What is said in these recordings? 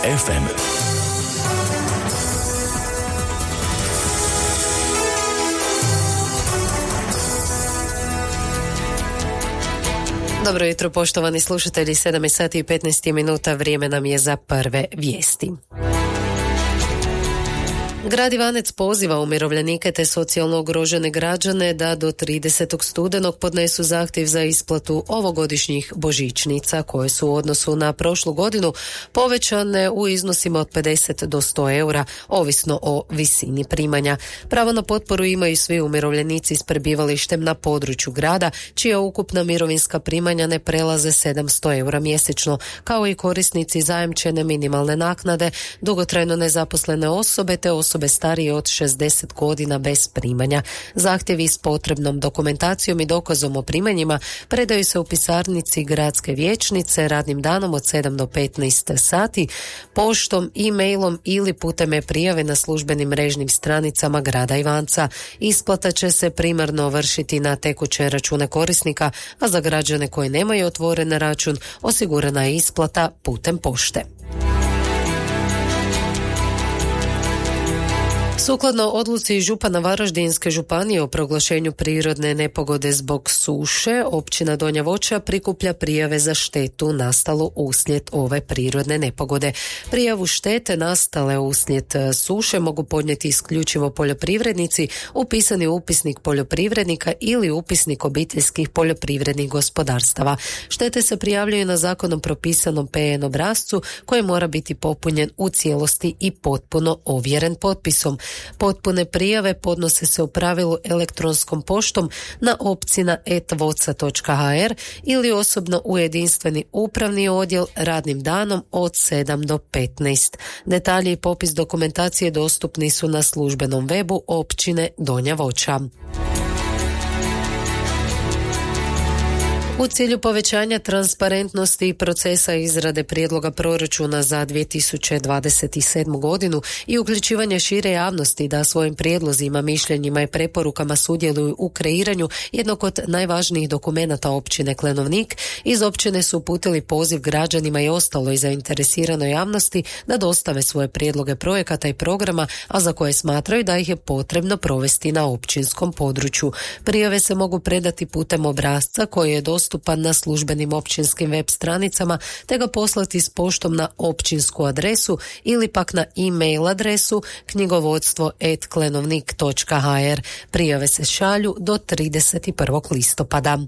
FM. Dobro jutro, poštovani slušatelji, 7 sati i 15 minuta, vrijeme nam je za prve vijesti. Grad Ivanec poziva umirovljenike te socijalno ugrožene građane da do 30. studenog podnesu zahtjev za isplatu ovogodišnjih božićnica koje su u odnosu na prošlu godinu povećane u iznosima od 50 do 100 eura, ovisno o visini primanja. Pravo na potporu imaju svi umirovljenici s prebivalištem na području grada, čija ukupna mirovinska primanja ne prelaze 700 eura mjesečno, kao i korisnici zajamčene minimalne naknade, dugotrajno nezaposlene osobe te osobe starije od 60 godina bez primanja. Zahtjevi s potrebnom dokumentacijom i dokazom o primanjima predaju se u pisarnici gradske vijećnice radnim danom od 7 do 15 sati, poštom, e-mailom ili putem prijave na službenim mrežnim stranicama grada Ivanca. Isplata će se primarno vršiti na tekuće račune korisnika, a za građane koji nemaju otvoren račun osigurana je isplata putem pošte. Sukladno odluci župana Varaždinske županije o proglašenju prirodne nepogode zbog suše, općina Donja Voća prikuplja prijave za štetu nastalu uslijed ove prirodne nepogode. Prijavu štete nastale uslijed suše mogu podnijeti isključivo poljoprivrednici upisani u upisnik poljoprivrednika ili upisnik obiteljskih poljoprivrednih gospodarstava. Štete se prijavljuju na zakonom propisanom PN obrascu koji mora biti popunjen u cijelosti i potpuno ovjeren potpisom. Potpune prijave podnose se u pravilu elektronskom poštom na opcina@voca.hr ili osobno u jedinstveni upravni odjel radnim danom od 7 do 15. Detalji i popis dokumentacije dostupni su na službenom webu općine Donja Voća. U cilju povećanja transparentnosti i procesa izrade prijedloga proračuna za 2027. godinu i uključivanje šire javnosti da svojim prijedlozima, mišljenjima i preporukama sudjeluju u kreiranju jednog od najvažnijih dokumenata općine Klenovnik, iz općine su uputili poziv građanima i ostaloj zainteresiranoj javnosti da dostave svoje prijedloge projekata i programa, a za koje smatraju da ih je potrebno provesti na općinskom području. Prijave se mogu predati putem obrasca koji je dostupan na službenim općinskim web stranicama te ga poslati s poštom na općinsku adresu ili pak na e-mail adresu knjigovodstvo@klenovnik.hr. Prijave se šalju do 31. listopada.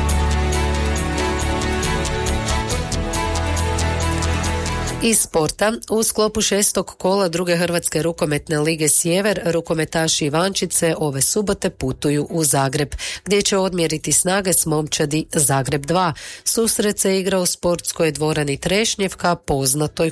Iz sporta, u sklopu 6. kola druge Hrvatske rukometne lige Sjever, rukometaši Ivančice ove subote putuju u Zagreb, gdje će odmjeriti snage s momčadi Zagreb 2. Susret se igra u sportskoj dvorani Trešnjevka, poznatoj